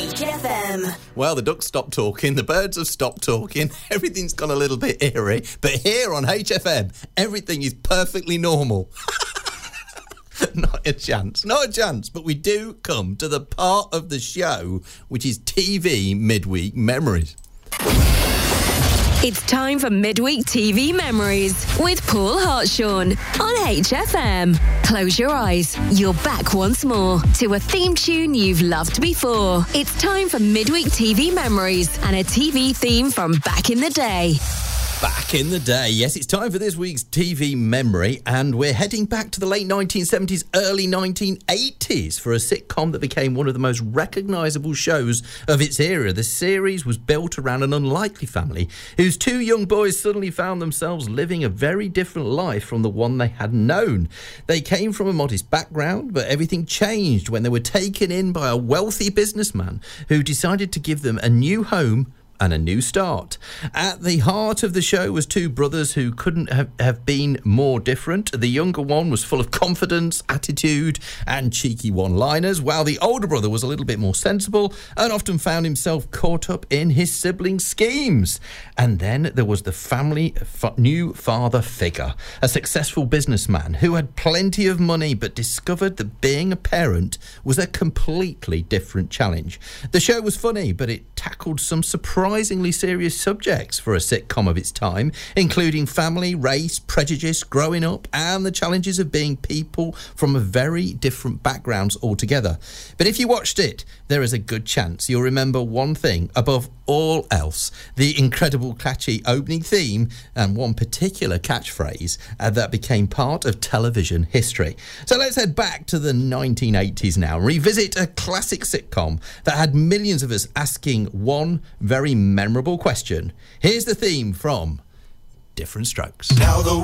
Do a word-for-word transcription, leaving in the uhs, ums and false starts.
H F M. Well, the ducks stopped talking, the birds have stopped talking, everything's gone a little bit eerie, but here on H F M, everything is perfectly normal. Not a chance, not a chance, but we do come to the part of the show which is T V Midweek Memories. It's time for Midweek T V Memories with Paul Hartshorn on H F M. Close your eyes. You're back once more to a theme tune you've loved before. It's time for Midweek T V Memories and a T V theme from back in the day. Back in the day, yes, it's time for this week's T V memory, and we're heading back to the late nineteen seventies, early nineteen eighties for a sitcom that became one of the most recognisable shows of its era. The series was built around an unlikely family whose two young boys suddenly found themselves living a very different life from the one they had known. They came from a modest background, but everything changed when they were taken in by a wealthy businessman who decided to give them a new home and a new start. At the heart of the show was two brothers who couldn't have, have been more different. The younger one was full of confidence, attitude and cheeky one-liners, while the older brother was a little bit more sensible and often found himself caught up in his siblings' schemes. And then there was the family f- new father figure, a successful businessman who had plenty of money but discovered that being a parent was a completely different challenge. The show was funny, but it tackled some surprise surprisingly serious subjects for a sitcom of its time, including family, race, prejudice, growing up, and the challenges of being people from a very different backgrounds altogether. But if you watched it, there is a good chance you'll remember one thing above all else: the incredible catchy opening theme and one particular catchphrase uh, that became part of television history. So let's head back to the nineteen eighties now, revisit a classic sitcom that had millions of us asking one very memorable question. Here's the theme from Different Strokes. Now the